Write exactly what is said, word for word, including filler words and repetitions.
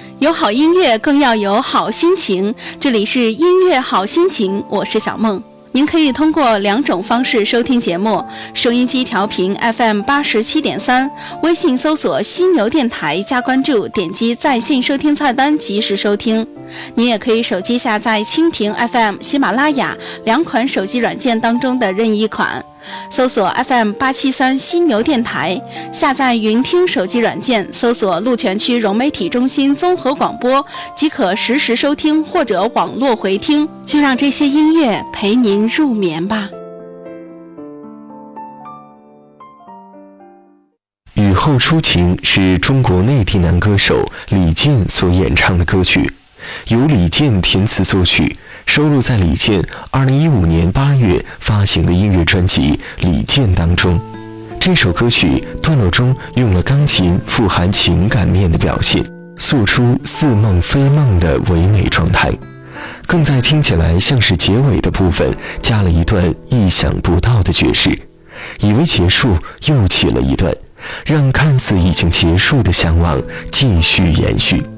有好音乐更要有好心情，这里是音乐好心情，我是小梦。您可以通过两种方式收听节目：收音机调频 F M 八十七点三，微信搜索犀牛电台加关注，点击在线收听菜单及时收听。您也可以手机下载蜻蜓 F M、喜马拉雅两款手机软件当中的任意一款，搜索 F M 八七三犀牛电台，下载云听手机软件，搜索鹿泉区融媒体中心综合广播，即可实时收听或者网络回听。就让这些音乐陪您入眠吧。 雨后初晴是中国内地男歌手李健所演唱的歌曲，由李健填词作曲，收录在李健二零一五年八月发行的音乐专辑《李健》当中。这首歌曲段落中用了钢琴富含情感面的表现，诉出似梦非梦的唯美状态，更在听起来像是结尾的部分加了一段意想不到的爵士，以为结束又起了一段，让看似已经结束的向往继续延续。